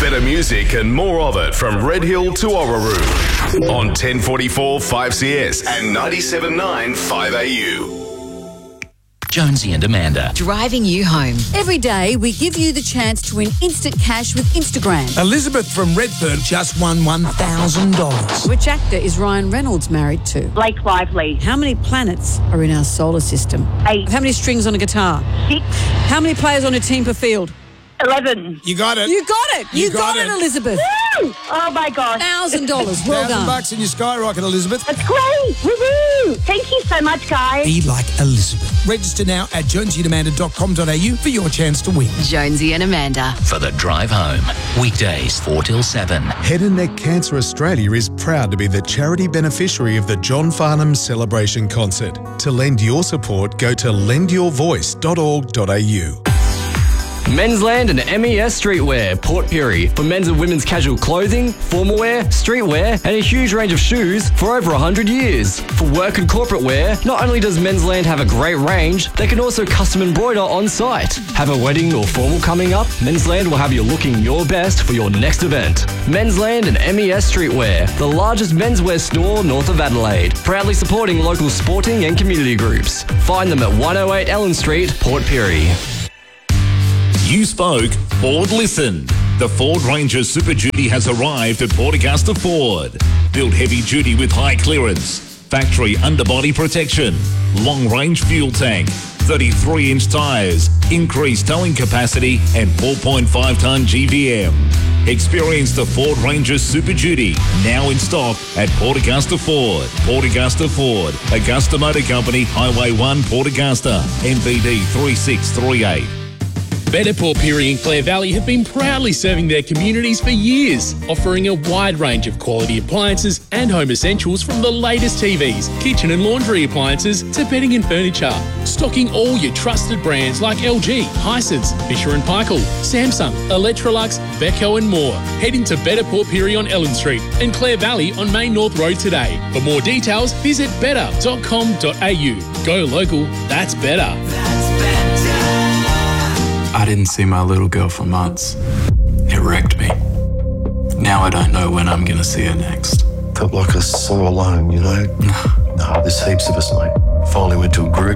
Better music and more of it from Red Hill to Orroroo on 1044 5CS and 97.9 5AU. Jonesy and Amanda. Driving you home. Every day, we give you the chance to win instant cash with Instagram. Elizabeth from Redfern just won $1,000. Which actor is Ryan Reynolds married to? Blake Lively. How many planets are in our solar system? 8. How many strings on a guitar? 6. How many players on a team per field? 11. You got it. You got it. You got it, Elizabeth. Woo! Oh my gosh. $1,000. Well done. $1,000 in your skyrocket, Elizabeth. That's great. Woohoo! Thank you so much, guys. Be like Elizabeth. Register now at jonesyandamanda.com.au for your chance to win. Jonesy and Amanda. For the drive home. Weekdays 4 till 7. Head and Neck Cancer Australia is proud to be the charity beneficiary of the John Farnham Celebration Concert. To lend your support, go to lendyourvoice.org.au. Mensland and MES Streetwear, Port Pirie, for men's and women's casual clothing, formal wear, streetwear, and a huge range of shoes for over 100 years. For work and corporate wear, not only does Mensland have a great range, they can also custom embroider on site. Have a wedding or formal coming up? Mensland will have you looking your best for your next event. Mensland and MES Streetwear, the largest menswear store north of Adelaide, proudly supporting local sporting and community groups. Find them at 108 Ellen Street, Port Pirie. You spoke, Ford listened. The Ford Ranger Super Duty has arrived at Port Augusta Ford. Built heavy duty with high clearance, factory underbody protection, long range fuel tank, 33-inch tyres, increased towing capacity and 4.5 tonne GVM. Experience the Ford Ranger Super Duty, now in stock at Port Augusta Ford. Port Augusta Ford, Augusta Motor Company, Highway 1, Port Augusta, NBD 3638. Better Port Pirie and Clare Valley have been proudly serving their communities for years, offering a wide range of quality appliances and home essentials from the latest TVs, kitchen and laundry appliances to bedding and furniture. Stocking all your trusted brands like LG, Hisense, Fisher & Paykel, Samsung, Electrolux, Beko and more. Head into Better Port Pirie on Ellen Street and Clare Valley on Main North Road today. For more details, visit better.com.au. Go local, that's better. I didn't see my little girl for months. It wrecked me. Now I don't know when I'm going to see her next. Felt like I was so alone, you know? No, there's heaps of us, mate. Finally went to a group,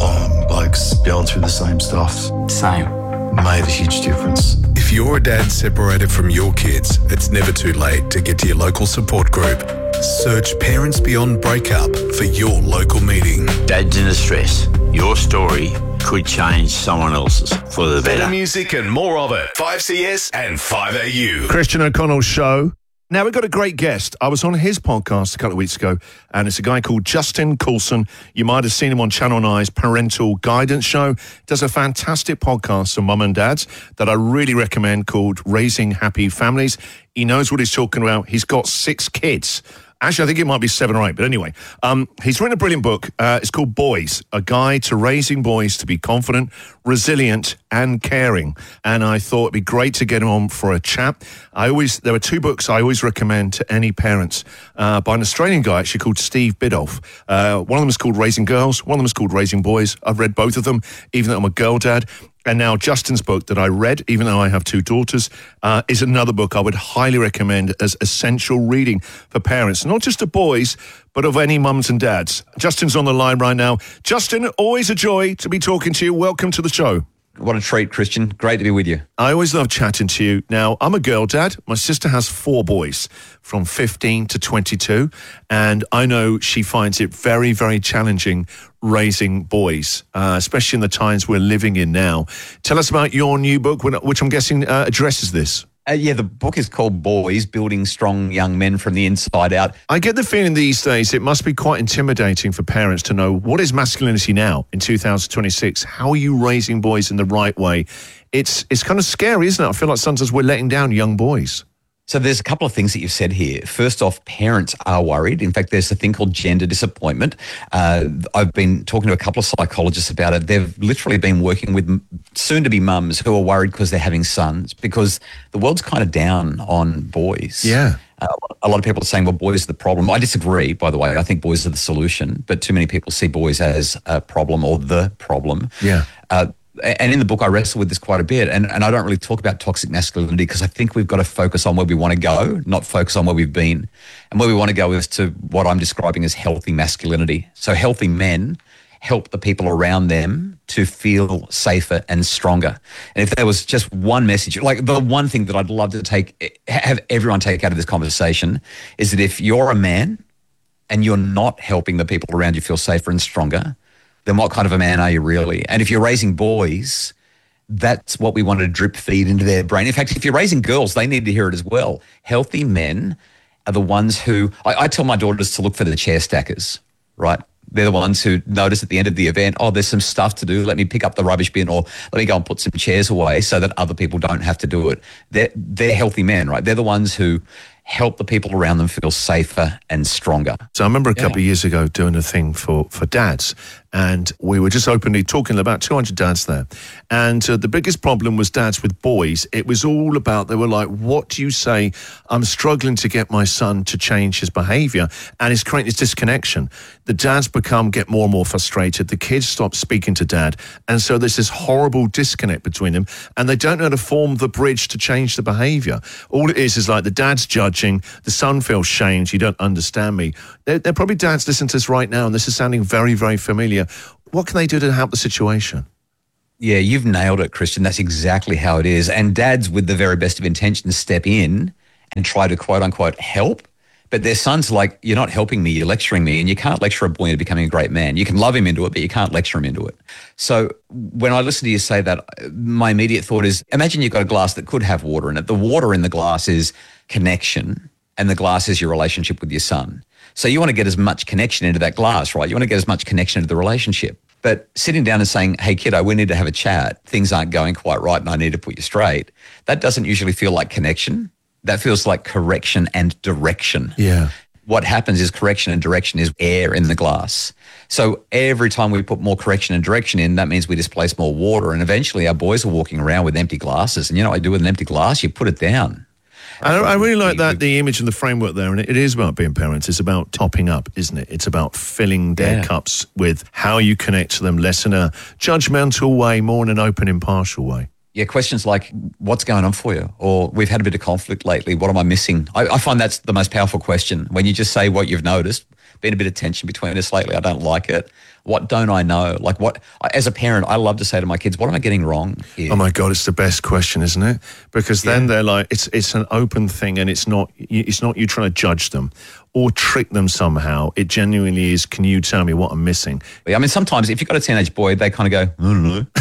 blokes going through the same stuff. Same. Made a huge difference. If you're a dad separated from your kids, it's never too late to get to your local support group. Search Parents Beyond Breakup for your local meeting. Dads in distress. Your story could change someone else's for the better. Better music and more of it. 5CS and 5AU. Christian O'Connell's show. Now, we've got a great guest. I was on his podcast a couple of weeks ago, and it's a guy called Justin Coulson. You might have seen him on Channel 9's Parental Guidance Show. Does a fantastic podcast for mum and dads that I really recommend called Raising Happy Families. He knows what he's talking about. He's got 6 kids. Actually, I think it might be 7 or 8, but anyway. He's written a brilliant book. It's called Boys, A Guide to Raising Boys to be Confident, Resilient and Caring. And I thought it'd be great to get him on for a chat. There are 2 books I always recommend to any parents by an Australian guy actually called Steve Biddulph. One of them is called Raising Girls. One of them is called Raising Boys. I've read both of them, even though I'm a girl dad. And now Justin's book that I read, even though I have 2 daughters, is another book I would highly recommend as essential reading for parents, not just of boys, but of any mums and dads. Justin's on the line right now. Justin, always a joy to be talking to you. Welcome to the show. What a treat, Christian. Great to be with you. I always love chatting to you. Now, I'm a girl dad. My sister has 4 boys from 15 to 22, and I know she finds it very, very challenging raising boys, especially in the times we're living in now. Tell us about your new book, which I'm guessing addresses this. The book is called Boys, Building Strong Young Men from the Inside Out. I get the feeling these days it must be quite intimidating for parents to know what is masculinity now in 2026. How are you raising boys in the right way? It's kind of scary, isn't it? I feel like sometimes we're letting down young boys. So there's a couple of things that you've said here. First off, parents are worried. In fact, there's a thing called gender disappointment. I've been talking to a couple of psychologists about it. They've literally been working with soon-to-be mums who are worried because they're having sons, because the world's kind of down on boys. Yeah. A lot of people are saying, well, boys are the problem. I disagree, by the way. I think boys are the solution, but too many people see boys as a problem or the problem. Yeah. and in the book I wrestle with this quite a bit, and I don't really talk about toxic masculinity because I think we've got to focus on where we want to go, not focus on where we've been. And where we want to go is to what I'm describing as healthy masculinity. So healthy men help the people around them to feel safer and stronger. And if there was just one message, like the one thing that I'd love to have everyone take out of this conversation is that if you're a man and you're not helping the people around you feel safer and stronger, then what kind of a man are you really? And if you're raising boys, that's what we want to drip feed into their brain. In fact, if you're raising girls, they need to hear it as well. Healthy men are the ones who, I tell my daughters to look for the chair stackers, right? They're the ones who notice at the end of the event, oh, there's some stuff to do. Let me pick up the rubbish bin, or let me go and put some chairs away so that other people don't have to do it. They're healthy men, right? They're the ones who help the people around them feel safer and stronger. So I remember a couple of years ago doing a thing for dads, and we were just openly talking about 200 dads there. And the biggest problem was dads with boys. It was all about, they were like, what do you say? I'm struggling to get my son to change his behaviour, and it's creating this disconnection. The dads get more and more frustrated. The kids stop speaking to dad. And so there's this horrible disconnect between them, and they don't know how to form the bridge to change the behaviour. All it is like the dad's judging, the son feels shamed, you don't understand me. They're probably dads listening to this right now, and this is sounding very, very familiar. What can they do to help the situation? Yeah, you've nailed it, Christian. That's exactly how it is. And dads with the very best of intentions step in and try to quote unquote help. But their son's like, you're not helping me, you're lecturing me. And you can't lecture a boy into becoming a great man. You can love him into it, but you can't lecture him into it. So when I listen to you say that, my immediate thought is, imagine you've got a glass that could have water in it. The water in the glass is connection, and the glass is your relationship with your son. So you want to get as much connection into that glass, right? You want to get as much connection into the relationship. But sitting down and saying, hey, kiddo, we need to have a chat. Things aren't going quite right and I need to put you straight. That doesn't usually feel like connection. That feels like correction and direction. Yeah. What happens is correction and direction is air in the glass. So every time we put more correction and direction in, that means we displace more water. And eventually our boys are walking around with empty glasses. And you know what I do with an empty glass? You put it down. I really like that, the image and the framework there, and it is about being parents. It's about topping up, isn't it? It's about filling their cups with how you connect to them, less in a judgmental way, more in an open, impartial way. Yeah, questions like, what's going on for you? Or we've had a bit of conflict lately. What am I missing? I find that's the most powerful question. When you just say what you've noticed, been a bit of tension between us lately. I don't like it. What don't I know? Like as a parent, I love to say to my kids, what am I getting wrong here? Oh my God, it's the best question, isn't it? Because then they're like, it's an open thing, and it's not you trying to judge them or trick them somehow. It genuinely is, can you tell me what I'm missing? I mean, sometimes if you've got a teenage boy, they kind of go, I don't know.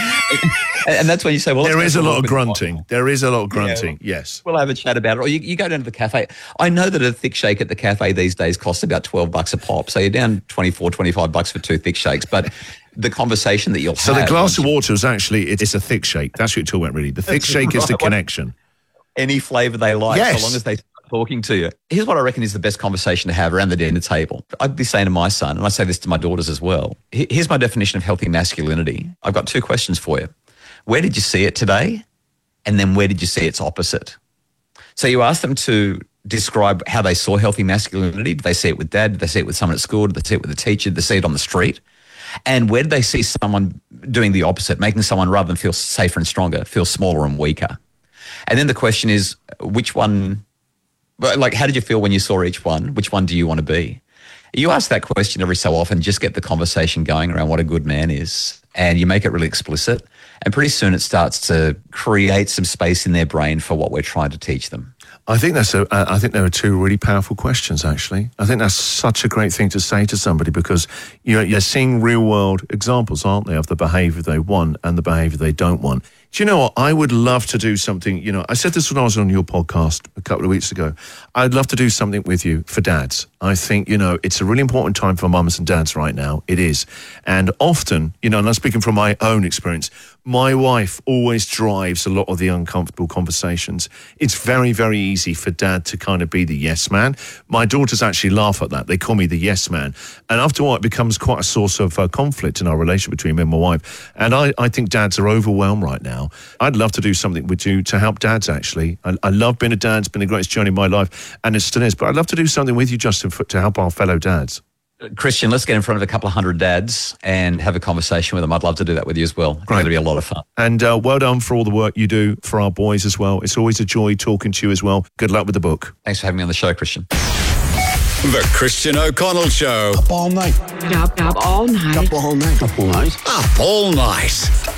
And that's when you say, well, there is a lot of grunting. There is a lot of grunting, yes. We'll have a chat about it. Or you go down to the cafe. I know that a thick shake at the cafe these days costs about $12 a pop. So you're down $24, $25 for 2 thick shakes. But the conversation that you'll have. So the glass of water is actually, it's a thick shake. That's what you're talking about, really. The thick shake is the connection. Any flavour they like, yes, so long as they start talking to you. Here's what I reckon is the best conversation to have around the dinner table. I'd be saying to my son, and I say this to my daughters as well, here's my definition of healthy masculinity. I've got 2 questions for you. Where did you see it today? And then where did you see its opposite? So you ask them to describe how they saw healthy masculinity. Did they see it with dad? Did they see it with someone at school? Did they see it with a teacher? Did they see it on the street? And where did they see someone doing the opposite, making someone, rather than feel safer and stronger, feel smaller and weaker? And then the question is, which one, like, how did you feel when you saw each one? Which one do you want to be? You ask that question every so often, just get the conversation going around what a good man is, and you make it really explicit. And pretty soon it starts to create some space in their brain for what we're trying to teach them. I think I think there are 2 really powerful questions, actually. I think that's such a great thing to say to somebody, because you're seeing real world examples, aren't they, of the behaviour they want and the behaviour they don't want. Do you know what? I would love to do something, I said this when I was on your podcast a couple of weeks ago. I'd love to do something with you for dads. I think, it's a really important time for mums and dads right now. It is. And often, and I'm speaking from my own experience, my wife always drives a lot of the uncomfortable conversations. It's very, very easy for dad to kind of be the yes man. My daughters actually laugh at that. They call me the yes man. And after a while, it becomes quite a source of conflict in our relationship between me and my wife. And I think dads are overwhelmed right now. I'd love to do something with you to help dads, actually. I love being a dad. It's been the greatest journey of my life, and it still is. But I'd love to do something with you, Justin, to help our fellow dads. Christian, let's get in front of a couple of hundred dads and have a conversation with them. I'd love to do that with you as well. I think it'll be a lot of fun. And well done for all the work you do for our boys as well. It's always a joy talking to you as well. Good luck with the book. Thanks for having me on the show, Christian. The Christian O'Connell Show. Up all night. Up all night. Up all night. Up all night. Up all night.